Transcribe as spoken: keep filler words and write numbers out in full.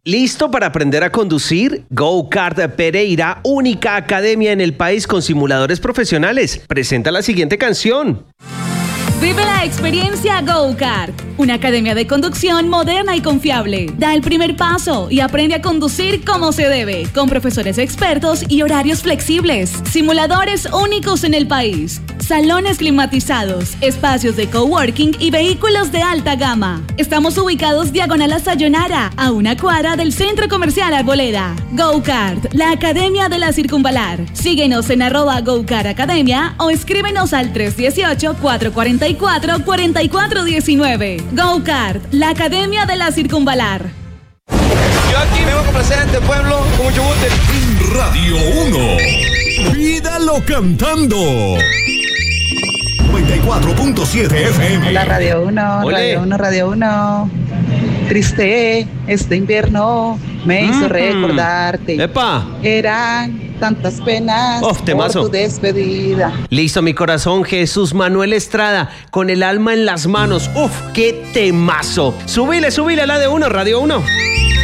¿Listo para aprender a conducir? Go-Kart Pereira, única academia en el país con simuladores profesionales, presenta la siguiente canción. Vive la experiencia Go-Kart, una academia de conducción moderna y confiable. Da el primer paso y aprende a conducir como se debe, con profesores expertos y horarios flexibles, simuladores únicos en el país, salones climatizados, espacios de coworking y vehículos de alta gama. Estamos ubicados diagonal a Sayonara, a una cuadra del Centro Comercial Arboleda. Go-Kart, la academia de la Circunvalar. Síguenos en arroba Go-Kart Academia o escríbenos al tres uno ocho, cuatro cuatro cuatro, cuatro cuatro uno nueve. Go-Kart, la academia de la Circunvalar. Yo aquí vengo a complacer a este pueblo con mucho gusto. Radio uno. Pídalo cantando. noventa y cuatro punto siete F M. Hola Radio uno, Olé. Radio uno, Radio uno. Triste este invierno me hizo Mm. recordarte. ¡Epa! Eran tantas penas Oh, por temazo. tu despedida. Listo, mi corazón, Jesús Manuel Estrada, con el alma en las manos. ¡Uf, qué temazo! Subile, subile a la de uno, Radio uno.